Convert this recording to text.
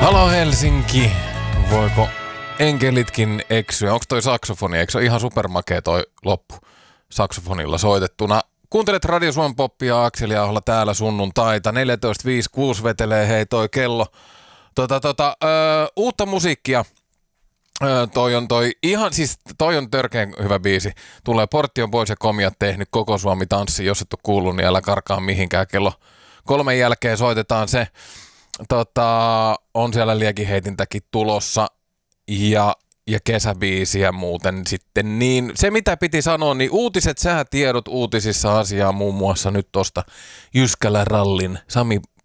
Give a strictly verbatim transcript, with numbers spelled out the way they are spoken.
Halo Helsinki, voiko enkelitkin eksyä? Onko toi saksofoni? Eikö se ole ihan supermakea toi loppu saksofonilla soitettuna? Kuuntelet Radio Suomen Poppia, Akseli Aholla täällä sunnuntaita. neljätoista viisikymmentäkuusi vetelee hei toi kello. Tota, tota, ö, uutta musiikkia. Ö, toi on toi ihan, siis toi on törkeän hyvä biisi. Tulee Portti pois ja Komiat tehnyt Koko Suomi tanssi. Jos et ole kuullut, niin älä karkaa mihinkään. Kello kolmen jälkeen soitetaan se. Tota, on siellä liekiheitintäkin tulossa ja, ja kesäbiisiä muuten sitten. Niin se mitä piti sanoa, niin uutiset, säätiedot uutisissa asiaa muun muassa nyt tosta Jyskälä rallin, Sami